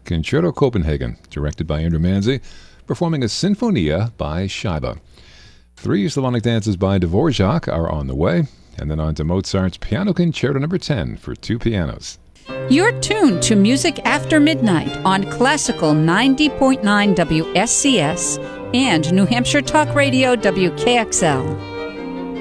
Concerto Copenhagen, directed by Andrew Manzi, performing a Sinfonia by Scheibe. 3 Slavonic dances by Dvorak are on the way, and then on to Mozart's Piano Concerto No. 10 for 2 pianos. You're tuned to Music After Midnight on Classical 90.9 WSCS and New Hampshire Talk Radio WKXL.